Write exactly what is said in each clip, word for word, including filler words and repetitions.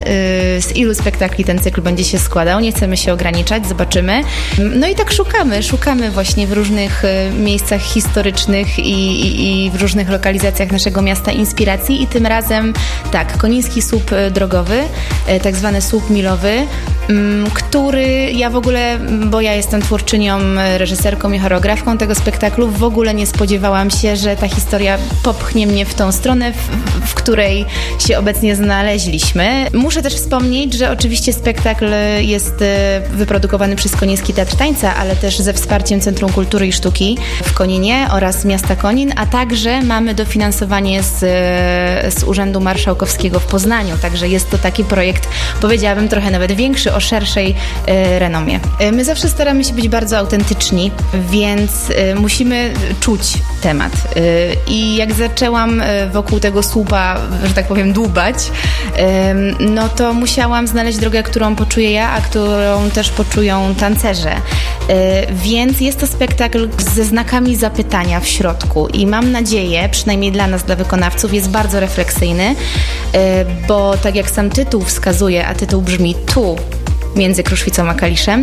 z ilu spektakli ten cykl będzie się składał. Nie chcemy się ograniczać, zobaczymy. No i tak szukamy, szukamy właśnie w różnych miejscach historycznych i, i, i w różnych lokalizacjach naszego miasta inspiracji i tym razem tak, Koniński Słup Drogowy, tak zwany słup milowy, który ja w ogóle, bo ja jestem twórczynią, reżyserką i choreografką tego spektaklu, w ogóle nie spodziewałam się, że ta historia popchnie mnie w tą stronę, w, w której się obecnie znaleźliśmy. Muszę też wspomnieć, że oczywiście spektakl jest wyprodukowany przez Koniński Teatr Tańca, ale też ze wsparciem Centrum Kultury i Sztuki w Koninie oraz miasta Konin, a także mamy dofinansowanie z, z Urzędu Marszałkowskiego w Poznaniu, także jest to taki projekt, powiedziałabym, trochę nawet większy, o szerszej e, renomie. E, my zawsze staramy się być bardzo autentyczni, więc e, musimy czuć temat. E, I jak zaczęłam e, wokół tego słupa, że tak powiem, dłubać, e, no to musiałam znaleźć drogę, którą poczuję ja, a którą też poczują tancerze. E, więc jest to spektakl ze znakami zapytania w środku i mam nadzieję, przynajmniej dla nas, dla wykonawców, jest bardzo refleksyjny, e, bo tak jak sam tytuł wskazuje, a tytuł brzmi Tu, między Kruszwicą a Kaliszem,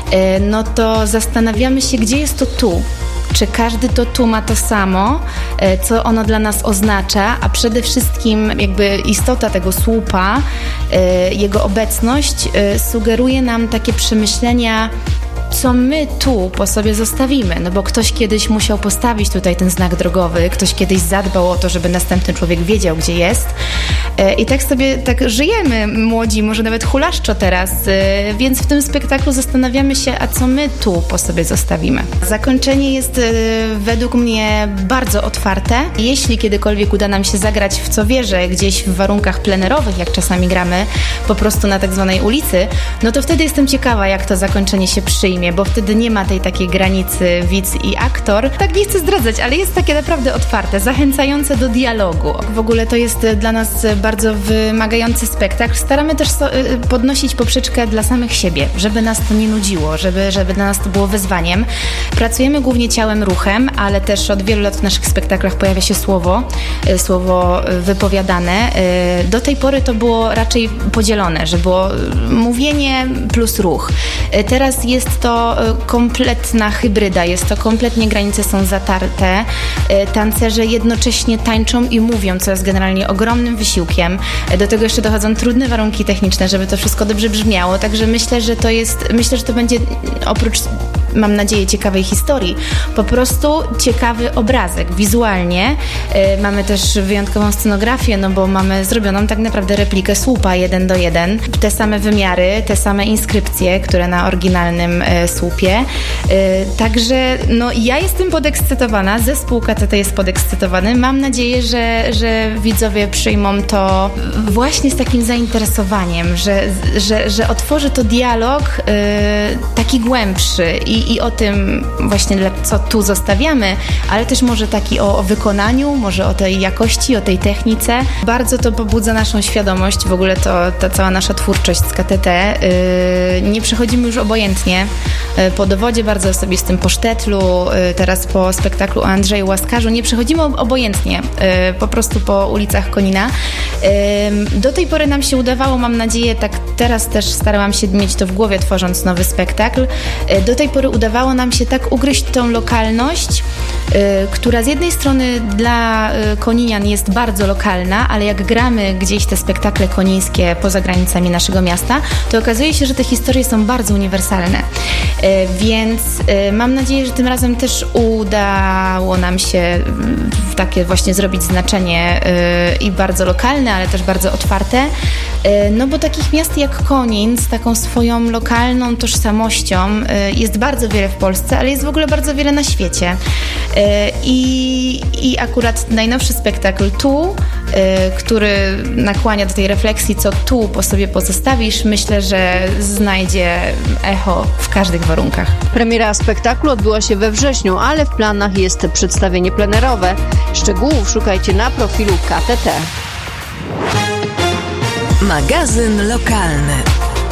no to zastanawiamy się, gdzie jest to tu. Czy każdy to tu ma to samo, co ono dla nas oznacza, a przede wszystkim jakby istota tego słupa, jego obecność sugeruje nam takie przemyślenia, co my tu po sobie zostawimy, no bo ktoś kiedyś musiał postawić tutaj ten znak drogowy, ktoś kiedyś zadbał o to, żeby następny człowiek wiedział, gdzie jest. I tak sobie tak żyjemy, młodzi, może nawet hulaszczo teraz, więc w tym spektaklu zastanawiamy się, a co my tu po sobie zostawimy. Zakończenie jest według mnie bardzo otwarte. Jeśli kiedykolwiek uda nam się zagrać, w co wierzę, gdzieś w warunkach plenerowych, jak czasami gramy, po prostu na tak zwanej ulicy, no to wtedy jestem ciekawa, jak to zakończenie się przyjmie, bo wtedy nie ma tej takiej granicy widz i aktor. Tak nie chcę zdradzać, ale jest takie naprawdę otwarte, zachęcające do dialogu. W ogóle to jest dla nas bardzo wymagający spektakl. Staramy też so, podnosić poprzeczkę dla samych siebie, żeby nas to nie nudziło, żeby, żeby dla nas to było wyzwaniem. Pracujemy głównie ciałem, ruchem, ale też od wielu lat w naszych spektaklach pojawia się słowo, słowo wypowiadane. Do tej pory to było raczej podzielone, że było mówienie plus ruch. Teraz jest to kompletna hybryda, jest to kompletnie, granice są zatarte. Tancerze jednocześnie tańczą i mówią, co jest generalnie ogromnym wysiłkiem. Do tego jeszcze dochodzą trudne warunki techniczne, żeby to wszystko dobrze brzmiało, także myślę, że to jest, myślę, że to będzie oprócz, mam nadzieję, ciekawej historii, po prostu ciekawy obrazek wizualnie. Mamy też wyjątkową scenografię, no bo mamy zrobioną tak naprawdę replikę słupa jeden do jeden. Te same wymiary, te same inskrypcje, które na oryginalnym słupie. Także no, ja jestem podekscytowana, zespół K T T jest podekscytowany. Mam nadzieję, że, że widzowie przyjmą to właśnie z takim zainteresowaniem, że, że, że otworzy to dialog yy, taki głębszy i, i o tym właśnie, co tu zostawiamy, ale też może taki o, o wykonaniu, może o tej jakości, o tej technice. Bardzo to pobudza naszą świadomość, w ogóle to ta cała nasza twórczość z K T T. Yy, nie przechodzimy już obojętnie po dowodzie bardzo osobistym, po Sztetlu, teraz po spektaklu o Andrzeju Łaskarzu. Nie przechodzimy obojętnie, po prostu po ulicach Konina. Do tej pory nam się udawało, mam nadzieję, tak teraz też starałam się mieć to w głowie, tworząc nowy spektakl. Do tej pory udawało nam się tak ugryźć tą lokalność, która z jednej strony dla koninian jest bardzo lokalna, ale jak gramy gdzieś te spektakle konińskie poza granicami naszego miasta, to okazuje się, że te historie są bardzo uniwersalne. Więc mam nadzieję, że tym razem też udało nam się takie właśnie zrobić znaczenie i bardzo lokalne, ale też bardzo otwarte. No bo takich miast jak Konin z taką swoją lokalną tożsamością jest bardzo wiele w Polsce, ale jest w ogóle bardzo wiele na świecie. I, i akurat najnowszy spektakl Tu, który nakłania do tej refleksji, co tu po sobie pozostawisz, myślę, że znajdzie echo w każdych warunkach. Premiera spektaklu odbyła się we wrześniu, ale w planach jest przedstawienie plenerowe. Szczegółów szukajcie na profilu K T T. Magazyn lokalny.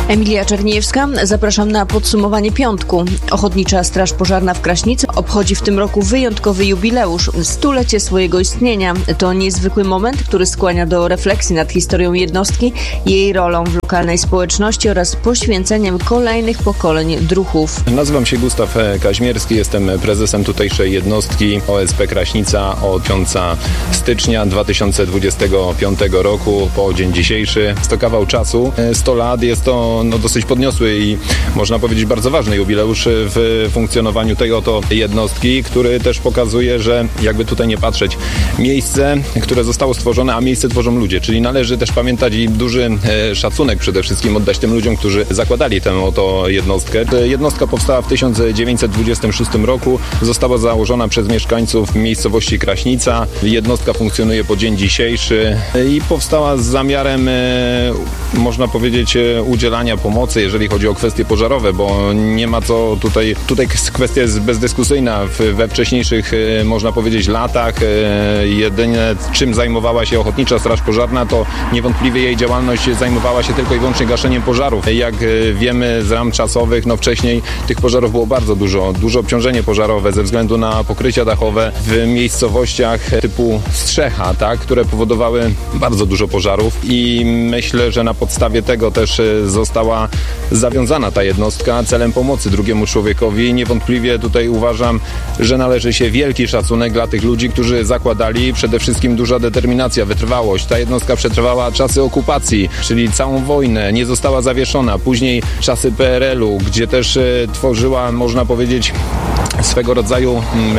Emilia Czerniejewska, zapraszam na podsumowanie piątku. Ochotnicza Straż Pożarna w Kraśnicy obchodzi w tym roku wyjątkowy jubileusz, stulecie swojego istnienia. To niezwykły moment, który skłania do refleksji nad historią jednostki, jej rolą w lokalnej społeczności oraz poświęceniem kolejnych pokoleń druhów. Nazywam się Gustaw Kaźmierski, jestem prezesem tutejszej jednostki O S P Kraśnica od piątego stycznia dwa tysiące dwudziestego piątego roku po dzień dzisiejszy. To kawał czasu, sto lat, jest to no, dosyć podniosły i można powiedzieć bardzo ważny jubileusz w funkcjonowaniu tej oto jednostki, który też pokazuje, że jakby tutaj nie patrzeć, miejsce, które zostało stworzone, a miejsce tworzą ludzie, czyli należy też pamiętać i duży szacunek przede wszystkim oddać tym ludziom, którzy zakładali tę oto jednostkę. Jednostka powstała w tysiąc dziewięćset dwudziestym szóstym roku, została założona przez mieszkańców miejscowości Kraśnica. Jednostka funkcjonuje po dzień dzisiejszy i powstała z zamiarem, można powiedzieć, udzielania pomocy, jeżeli chodzi o kwestie pożarowe, bo nie ma co tutaj, tutaj kwestia jest bezdyskusyjna. We wcześniejszych, można powiedzieć, latach jedyne, czym zajmowała się Ochotnicza Straż Pożarna, to niewątpliwie jej działalność zajmowała się tylko i wyłącznie gaszeniem pożarów. Jak wiemy z ram czasowych, no wcześniej tych pożarów było bardzo dużo. Duże obciążenie pożarowe ze względu na pokrycia dachowe w miejscowościach typu Strzecha, tak, które powodowały bardzo dużo pożarów i myślę, że na podstawie tego też została zawiązana ta jednostka celem pomocy drugiemu człowiekowi. Niewątpliwie tutaj uważam, że należy się wielki szacunek dla tych ludzi, którzy zakładali, przede wszystkim duża determinacja, wytrwałość. Ta jednostka przetrwała czasy okupacji, czyli całą wojnę, nie została zawieszona. Później czasy P R L u, gdzie też y, tworzyła, można powiedzieć, swego rodzaju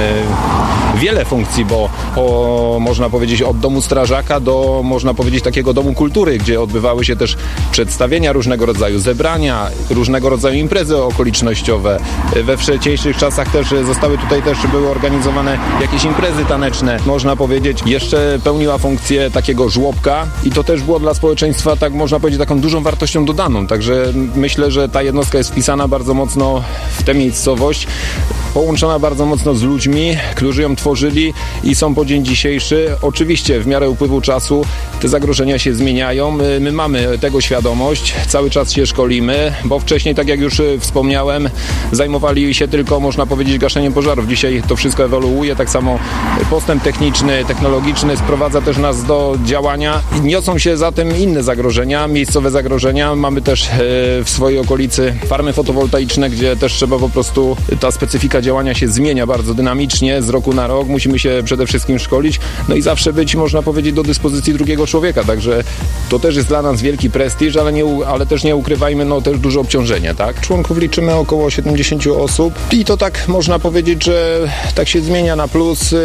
y, wiele funkcji, bo po, można powiedzieć, od domu strażaka do, można powiedzieć, takiego domu kultury, gdzie odbywały się też przedstawienia różnego rodzaju, zebrania, różnego rodzaju imprezy okolicznościowe. We wcześniejszych czasach też zostały tutaj też były organizowane jakieś imprezy taneczne. Można powiedzieć, jeszcze pełniła funkcję takiego żłobka i to też było dla społeczeństwa, tak można powiedzieć, taką dużą wartością dodaną. Także myślę, że ta jednostka jest wpisana bardzo mocno w tę miejscowość, połączona bardzo mocno z ludźmi, którzy ją tworzyli i są po dzień dzisiejszy. Oczywiście w miarę upływu czasu te zagrożenia się zmieniają. My, my mamy tego świadomość, cały czas się szkolimy, bo wcześniej, tak jak już wspomniałem, zajmowali się tylko, można powiedzieć, gaszeniem pożarów. Dzisiaj to wszystko ewoluuje, tak samo postęp techniczny, technologiczny sprowadza też nas do działania. Niosą się za tym inne zagrożenia, miejscowe zagrożenia. Mamy też w swojej okolicy farmy fotowoltaiczne, gdzie też trzeba po prostu, ta specyfika działania się zmienia bardzo dynamicznie z roku na rok. Musimy się przede wszystkim szkolić, no i zawsze być, można powiedzieć, do dyspozycji drugiego człowieka. Także to też jest dla nas wielki prestiż, ale, nie, ale też nie ukrywajmy, no też duże obciążenie, tak? Członków liczymy około siedemdziesiąt osób i to tak można powiedzieć, że tak się zmienia na plus.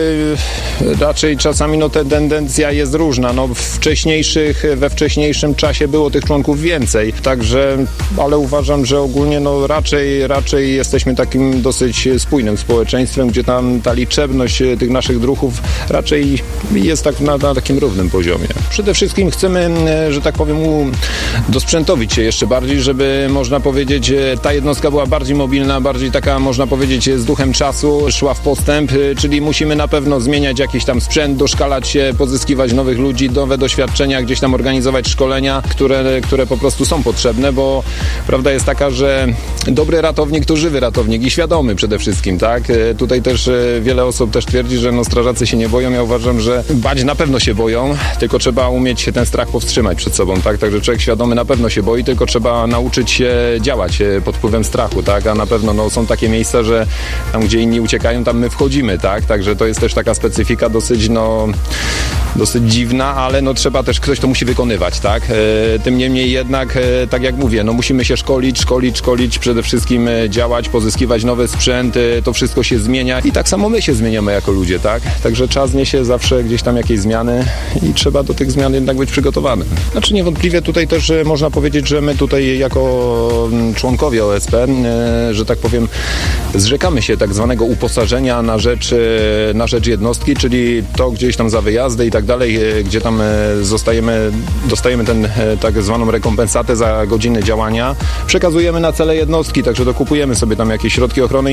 Raczej czasami no ta tendencja jest różna. No w wcześniejszych, we wcześniejszym czasie było tych członków więcej, także, ale uważam, że ogólnie no raczej, raczej jesteśmy takim dosyć spójnym społeczeństwem, gdzie tam ta liczebność tych naszych druhów raczej jest tak na, na takim równym poziomie. Przede wszystkim chcemy, że tak powiem, dosprzętowić się jeszcze bardziej, żeby, można powiedzieć, ta jednostka była bardziej mobilna, bardziej taka, można powiedzieć, z duchem czasu, szła w postęp, czyli musimy na pewno zmieniać jakiś tam sprzęt, doszkalać się, pozyskiwać nowych ludzi, nowe doświadczenia, gdzieś tam organizować szkolenia, które, które po prostu są potrzebne, bo prawda jest taka, że dobry ratownik to żywy ratownik i świadomy przede wszystkim, tak? Tutaj też wiele osób też twierdzi, że no strażacy się nie boją. Ja uważam, że bać na pewno się boją, tylko trzeba umieć się ten strach powstrzymać przed sobą, tak? Także człowiek świadomy na pewno się boi, tylko trzeba nauczyć się działać pod wpływem strachu, tak? A na pewno no, są takie miejsca, że tam, gdzie inni uciekają, tam my wchodzimy, tak? Także to jest też taka specyfika dosyć, no, dosyć dziwna, ale no trzeba też, ktoś to musi wykonywać, tak? Tym niemniej jednak, tak jak mówię, no musimy się szkolić, szkolić, szkolić, przede wszystkim działać, pozyskiwać nowy sprzęt, to wszystko się zmienia i tak samo my się zmieniamy jako ludzie, tak? Także czas niesie zawsze gdzieś tam jakieś zmiany i trzeba do tych zmian jednak być przygotowanym. Znaczy niewątpliwie tutaj też można powiedzieć, że my tutaj jako członkowie O S P, że tak powiem, zrzekamy się tak zwanego uposażenia na rzecz, na rzecz jednostki, czyli to gdzieś tam za wyjazdy i tak dalej, gdzie tam zostajemy, dostajemy ten tak zwaną rekompensatę za godziny działania, przekazujemy na cele jednostki, także dokupujemy sobie tam jakieś środki ochrony indywidualnej,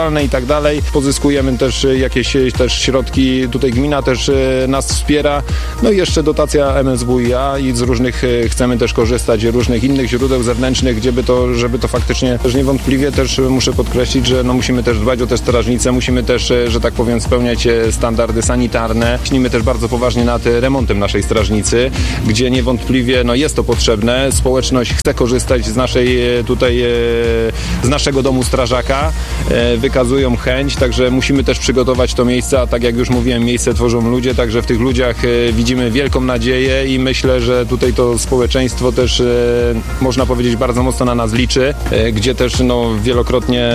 ewentualne i tak dalej. Pozyskujemy też jakieś też środki, tutaj gmina też nas wspiera, no i jeszcze dotacja M S W i A i z różnych chcemy też korzystać, różnych innych źródeł zewnętrznych, gdzie by to, żeby to faktycznie też niewątpliwie też muszę podkreślić, że no musimy też dbać o te strażnice, musimy też, że tak powiem, spełniać standardy sanitarne. Myślimy też bardzo poważnie nad remontem naszej strażnicy, gdzie niewątpliwie no jest to potrzebne. Społeczność chce korzystać z naszej tutaj, z naszego domu strażaka, wykazują chęć, także musimy też przygotować to miejsce, a tak jak już mówiłem, miejsce tworzą ludzie, także w tych ludziach widzimy wielką nadzieję i myślę, że tutaj to społeczeństwo też można powiedzieć bardzo mocno na nas liczy, gdzie też no, wielokrotnie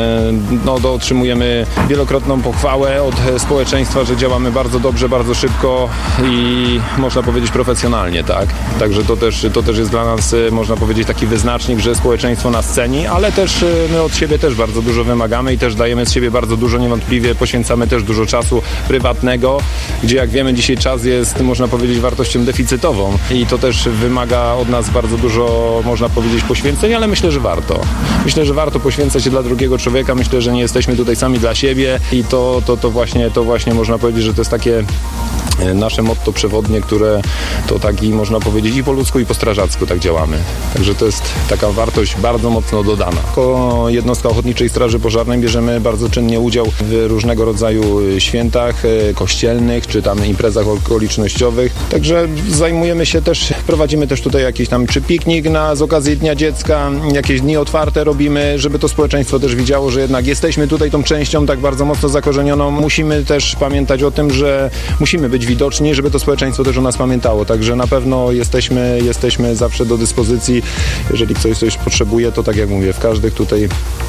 no, otrzymujemy wielokrotną pochwałę od społeczeństwa, że działamy bardzo dobrze, bardzo szybko i można powiedzieć profesjonalnie, tak? Także to też, to też jest dla nas, można powiedzieć, taki wyznacznik, że społeczeństwo nas ceni, ale też my od siebie też bardzo dużo wymagamy i też dajemy z siebie bardzo dużo, niewątpliwie poświęcamy też dużo czasu prywatnego, gdzie jak wiemy dzisiaj czas jest, można powiedzieć, wartością deficytową i to też wymaga od nas bardzo dużo, można powiedzieć, poświęceń, ale myślę, że warto. Myślę, że warto poświęcać się dla drugiego człowieka, myślę, że nie jesteśmy tutaj sami dla siebie i to, to, to, właśnie, to właśnie można powiedzieć, że to jest takie nasze motto przewodnie, które to tak i można powiedzieć i po ludzku, i po strażacku tak działamy. Także to jest taka wartość bardzo mocno dodana. Jako jednostka Ochotniczej Straży Pożarnej bierzemy bardzo czynnie udział w różnego rodzaju świętach kościelnych, czy tam imprezach okolicznościowych. Także zajmujemy się też, prowadzimy też tutaj jakiś tam czy piknik na, z okazji Dnia Dziecka, jakieś dni otwarte robimy, żeby to społeczeństwo też widziało, że jednak jesteśmy tutaj tą częścią tak bardzo mocno zakorzenioną. Musimy też pamiętać o tym, że musimy być widoczni, żeby to społeczeństwo też o nas pamiętało. Także na pewno jesteśmy, jesteśmy zawsze do dyspozycji. Jeżeli ktoś coś potrzebuje, to tak jak mówię, w każdych tutaj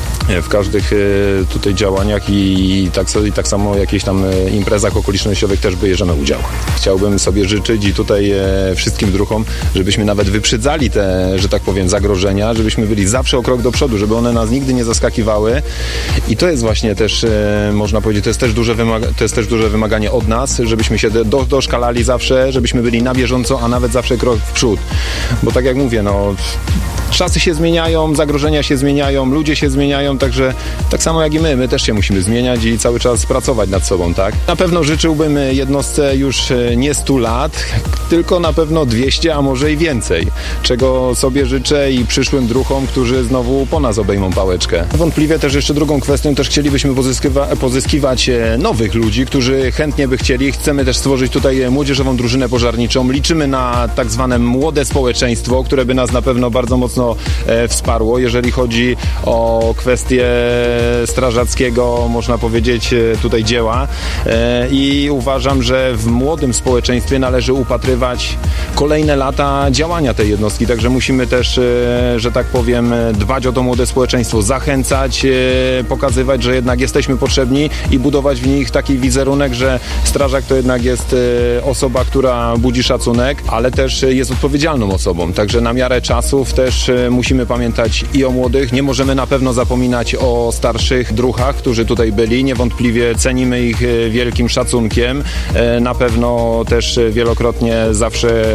w każdych tutaj działaniach i tak, i tak samo w jakichś tam imprezach okolicznościowych też bierzemy udział. Chciałbym sobie życzyć i tutaj wszystkim druhom, żebyśmy nawet wyprzedzali te, że tak powiem, zagrożenia, żebyśmy byli zawsze o krok do przodu, żeby one nas nigdy nie zaskakiwały i to jest właśnie też, można powiedzieć, to jest też duże, wymaga- to jest też duże wymaganie od nas, żebyśmy się do, doszkalali zawsze, żebyśmy byli na bieżąco, a nawet zawsze krok w przód. Bo tak jak mówię, no czasy się zmieniają, zagrożenia się zmieniają, ludzie się zmieniają, także tak samo jak i my, my też się musimy zmieniać i cały czas pracować nad sobą, tak? Na pewno życzyłbym jednostce już nie stu lat, tylko na pewno dwieście, a może i więcej, czego sobie życzę i przyszłym druhom, którzy znowu po nas obejmą pałeczkę. Wątpliwie też jeszcze drugą kwestią, też chcielibyśmy pozyskiwa- pozyskiwać nowych ludzi, którzy chętnie by chcieli. Chcemy też stworzyć tutaj młodzieżową drużynę pożarniczą. Liczymy na tak zwane młode społeczeństwo, które by nas na pewno bardzo mocno e, wsparło, jeżeli chodzi o kwestie strażackiego, można powiedzieć, tutaj dzieła. E, I uważam, że w młodym społeczeństwie należy upatrywać kolejne lata działania tej jednostki, także musimy też, e, że tak powiem, dbać o to młode społeczeństwo, zachęcać, e, pokazywać, że jednak jesteśmy potrzebni i budować w nich taki wizerunek, że strażak to jednak jest e, osoba, która budzi szacunek, ale też jest odpowiedzialną osobą, także na miarę czasów też e, musimy pamiętać i o młodych, nie możemy na pewno zapominać o starszych druhach, którzy tutaj byli, niewątpliwie cenimy ich e, wielkim szacunkiem, e, na pewno też wielokrotnie zawsze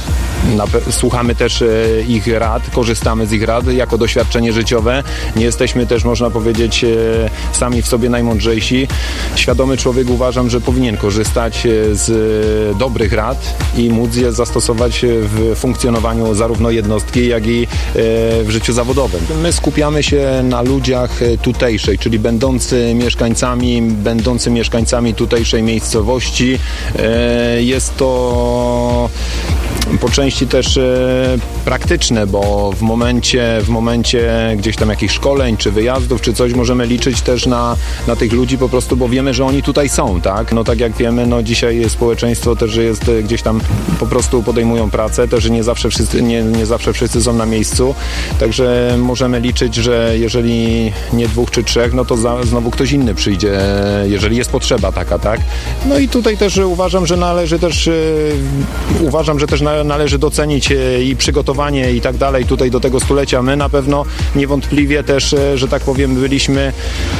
Pe- słuchamy też e, ich rad, korzystamy z ich rad jako doświadczenie życiowe. Nie jesteśmy też, można powiedzieć, e, sami w sobie najmądrzejsi. Świadomy człowiek, uważam, że powinien korzystać e, z e, dobrych rad i móc je zastosować w funkcjonowaniu zarówno jednostki, jak i e, w życiu zawodowym. My skupiamy się na ludziach tutejszej, czyli będący mieszkańcami, będący mieszkańcami tutejszej miejscowości. E, jest to po części też e, praktyczne, bo w momencie, w momencie gdzieś tam jakichś szkoleń, czy wyjazdów, czy coś, możemy liczyć też na, na tych ludzi po prostu, bo wiemy, że oni tutaj są, tak? No tak jak wiemy, no dzisiaj społeczeństwo też jest gdzieś tam, po prostu podejmują pracę, też nie zawsze wszyscy, nie, nie zawsze wszyscy są na miejscu, także możemy liczyć, że jeżeli nie dwóch czy trzech, no to za, znowu ktoś inny przyjdzie, jeżeli jest potrzeba taka, tak? No i tutaj też uważam, że należy też, e, uważam, że też na, należy docenić i przygotowanie i tak dalej tutaj do tego stulecia. My na pewno niewątpliwie też, że tak powiem, byliśmy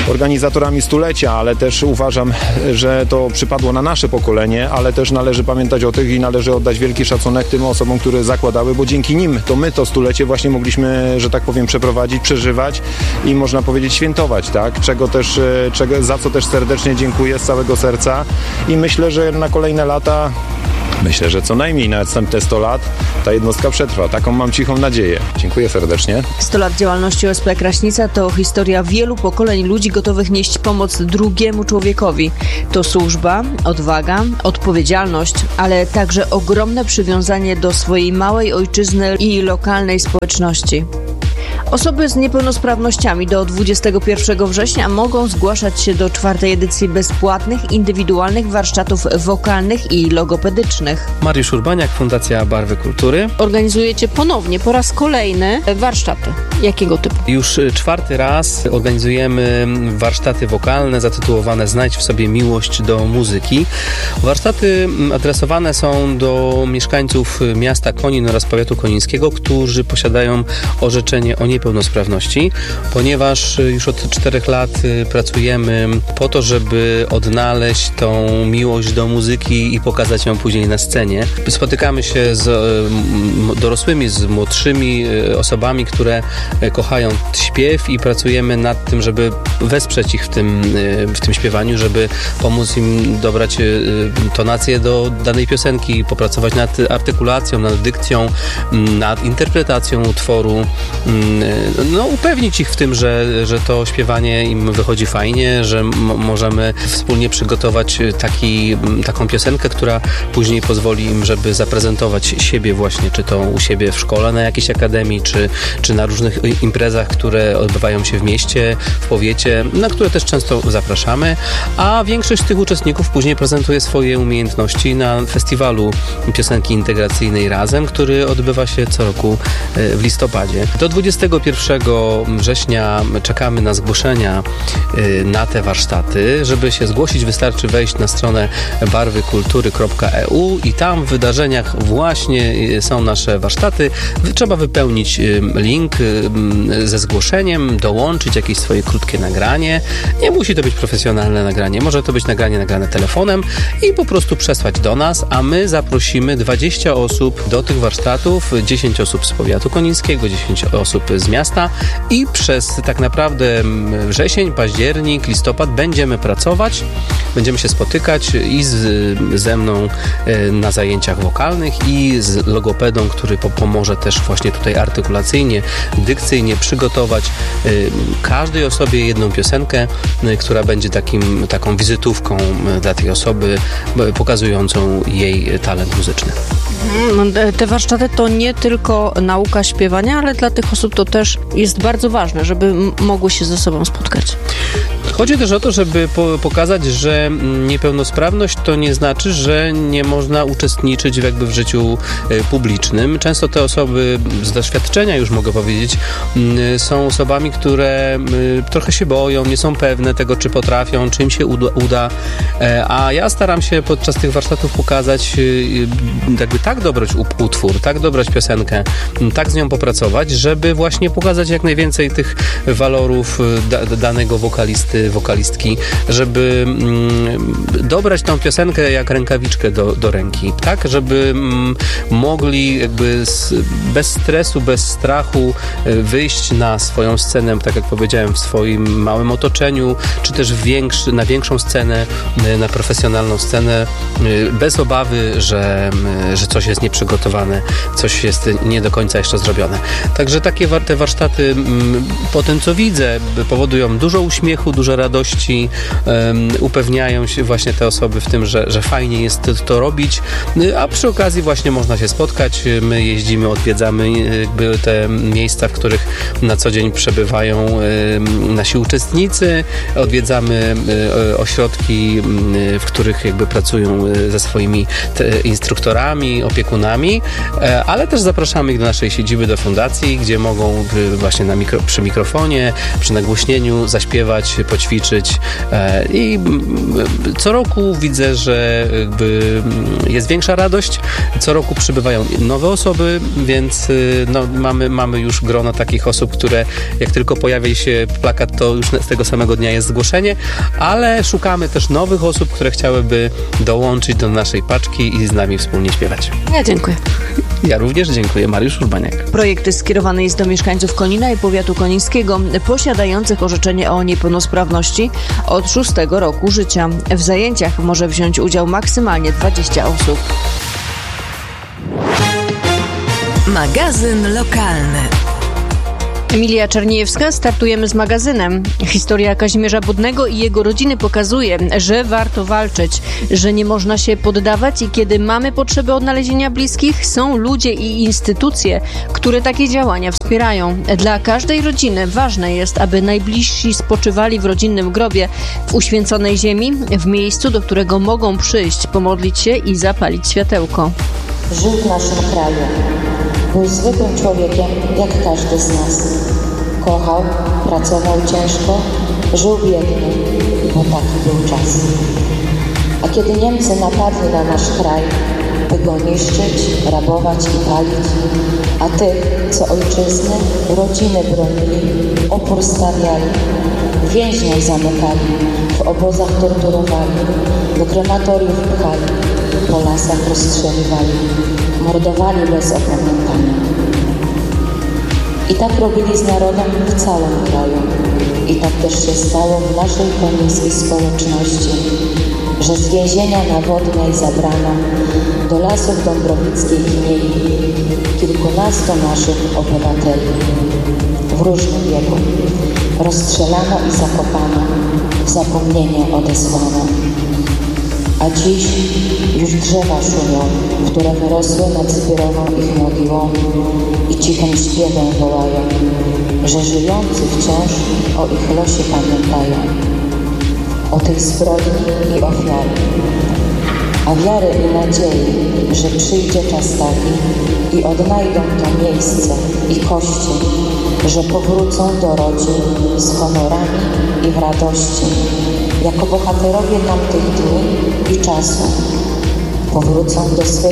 organizatorami stulecia, ale też uważam, że to przypadło na nasze pokolenie, ale też należy pamiętać o tych i należy oddać wielki szacunek tym osobom, które zakładały, bo dzięki nim to my to stulecie właśnie mogliśmy, że tak powiem, przeprowadzić, przeżywać i można powiedzieć świętować, tak? Czego też, czego, za co też serdecznie dziękuję z całego serca i myślę, że na kolejne lata Myślę, że co najmniej na następne sto lat ta jednostka przetrwa. Taką mam cichą nadzieję. Dziękuję serdecznie. sto lat działalności O S P Kraśnica to historia wielu pokoleń ludzi gotowych nieść pomoc drugiemu człowiekowi. To służba, odwaga, odpowiedzialność, ale także ogromne przywiązanie do swojej małej ojczyzny i lokalnej społeczności. Osoby z niepełnosprawnościami do dwudziestego pierwszego września mogą zgłaszać się do czwartej edycji bezpłatnych, indywidualnych warsztatów wokalnych i logopedycznych. Mariusz Urbaniak, Fundacja Barwy Kultury. Organizujecie ponownie, po raz kolejny, warsztaty. Jakiego typu? Już czwarty raz organizujemy warsztaty wokalne zatytułowane Znajdź w sobie miłość do muzyki. Warsztaty adresowane są do mieszkańców miasta Konin oraz powiatu konińskiego, którzy posiadają orzeczenie o niepełnosprawności, ponieważ już od czterech lat pracujemy po to, żeby odnaleźć tą miłość do muzyki i pokazać ją później na scenie. Spotykamy się z dorosłymi, z młodszymi osobami, które kochają śpiew i pracujemy nad tym, żeby wesprzeć ich w tym, w tym śpiewaniu, żeby pomóc im dobrać tonację do danej piosenki, popracować nad artykulacją, nad dykcją, nad interpretacją utworu, no upewnić ich w tym, że, że to śpiewanie im wychodzi fajnie, że m- możemy wspólnie przygotować taki, taką piosenkę, która później pozwoli im, żeby zaprezentować siebie właśnie, czy to u siebie w szkole, na jakiejś akademii, czy, czy na różnych imprezach, które odbywają się w mieście, w powiecie, na które też często zapraszamy, a większość z tych uczestników później prezentuje swoje umiejętności na festiwalu piosenki integracyjnej Razem, który odbywa się co roku w listopadzie. Do dwudziestego pierwszego września czekamy na zgłoszenia na te warsztaty. Żeby się zgłosić, wystarczy wejść na stronę barwy kultury kropka e u i tam w wydarzeniach właśnie są nasze warsztaty. Trzeba wypełnić link ze zgłoszeniem, dołączyć jakieś swoje krótkie nagranie. Nie musi to być profesjonalne nagranie, może to być nagranie nagrane telefonem i po prostu przesłać do nas, a my zaprosimy dwadzieścia osób do tych warsztatów, dziesięć osób z powiatu konińskiego, dziesięć osób z miasta i przez tak naprawdę wrzesień, październik, listopad będziemy pracować, będziemy się spotykać i z, ze mną na zajęciach wokalnych i z logopedą, który pomoże też właśnie tutaj artykulacyjnie, dykcyjnie przygotować każdej osobie jedną piosenkę, która będzie takim, taką wizytówką dla tej osoby, pokazującą jej talent muzyczny. Te warsztaty to nie tylko nauka śpiewania, ale dla tych osób to też jest bardzo ważne, żeby m- mogły się ze sobą spotkać. Chodzi też o to, żeby po- pokazać, że niepełnosprawność to nie znaczy, że nie można uczestniczyć jakby w życiu y, publicznym. Często te osoby z doświadczenia, już mogę powiedzieć, y, są osobami, które y, trochę się boją, nie są pewne tego, czy potrafią, czy im się uda, uda. E, a ja staram się podczas tych warsztatów pokazać y, jakby tak dobrać utwór, tak dobrać piosenkę, tak z nią popracować, żeby właśnie pokazać jak najwięcej tych walorów da, danego wokalisty, wokalistki, żeby mm, dobrać tą piosenkę jak rękawiczkę do, do ręki, tak? Żeby mm, mogli jakby z, bez stresu, bez strachu wyjść na swoją scenę, tak jak powiedziałem, w swoim małym otoczeniu, czy też w większy, na większą scenę, na profesjonalną scenę, bez obawy, że, że coś jest nieprzygotowane, coś jest nie do końca jeszcze zrobione. Także takie te warsztaty, po tym co widzę, powodują dużo uśmiechu, dużo radości, um, upewniają się właśnie te osoby w tym, że, że fajnie jest to, to robić, a przy okazji właśnie można się spotkać. My jeździmy, odwiedzamy jakby te miejsca, w których na co dzień przebywają um, nasi uczestnicy, odwiedzamy um, ośrodki, um, w których jakby pracują ze swoimi te, instruktorami, opiekunami, ale też zapraszamy ich do naszej siedziby, do fundacji, gdzie mogą właśnie na mikro, przy mikrofonie, przy nagłośnieniu zaśpiewać, pocieszyć poćwiczyć i co roku widzę, że jakby jest większa radość, co roku przybywają nowe osoby, więc no, mamy, mamy już grono takich osób, które jak tylko pojawia się plakat, to już z tego samego dnia jest zgłoszenie, ale szukamy też nowych osób, które chciałyby dołączyć do naszej paczki i z nami wspólnie śpiewać. Ja dziękuję. Ja również dziękuję. Mariusz Urbaniak. Projekt skierowany jest do mieszkańców Konina i powiatu konińskiego posiadających orzeczenie o niepełnosprawności od szóstego roku życia. W zajęciach może wziąć udział maksymalnie dwadzieścia osób. Magazyn lokalny. Emilia Czerniejewska, startujemy z magazynem. Historia Kazimierza Budnego i jego rodziny pokazuje, że warto walczyć, że nie można się poddawać i kiedy mamy potrzeby odnalezienia bliskich, są ludzie i instytucje, które takie działania wspierają. Dla każdej rodziny ważne jest, aby najbliżsi spoczywali w rodzinnym grobie, w uświęconej ziemi, w miejscu, do którego mogą przyjść, pomodlić się i zapalić światełko. Żył w naszym kraju. Był zwykłym człowiekiem, jak każdy z nas. Kochał, pracował ciężko, żył biednie, bo taki był czas. A kiedy Niemcy napadli na nasz kraj, by go niszczyć, rabować i palić, a tych, co ojczyzny, rodziny bronili, opór stawiali, więźniów zamykali, w obozach torturowali, do krematoriów pchali, po lasach rozstrzeliwali, mordowali bez opamiętania. I tak robili z narodem w całym kraju. I tak też się stało w naszej konińskiej społeczności, że z więzienia na Wodnej zabrano, do lasów dąbrowickich mieli kilkunastu naszych obywateli w różnym wieku. Rozstrzelano i zakopano, w zapomnienie odesłano. A dziś już drzewa szumią, które wyrosły nad zbiorową ich mogiłą i cichym śpiewem wołają, że żyjący wciąż o ich losie pamiętają, o tej zbrodni i ofiary, a wiary i nadziei, że przyjdzie czas taki i odnajdą to miejsce i kości, że powrócą do rodzin z honorami i w radości, jako bohaterowie tamtych dni i czasu. Powrócą do swej